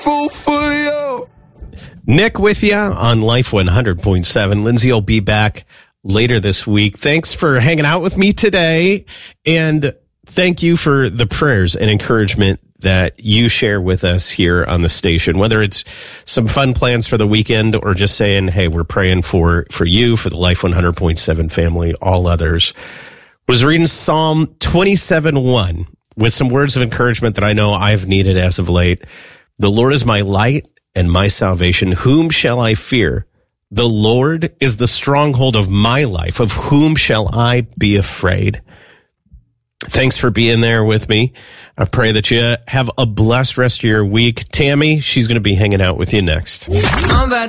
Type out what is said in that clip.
Nick with you on Life 100.7. Lindsay will be back later this week. Thanks for hanging out with me today. And thank you for the prayers and encouragement that you share with us here on the station, whether it's some fun plans for the weekend or just saying, hey, we're praying for you, for the Life 100.7 family, all others. Was reading Psalm 27:1 with some words of encouragement that I know I've needed as of late. The Lord is my light and my salvation. Whom shall I fear? The Lord is the stronghold of my life. Of whom shall I be afraid? Thanks for being there with me. I pray that you have a blessed rest of your week. Tammy, she's going to be hanging out with you next.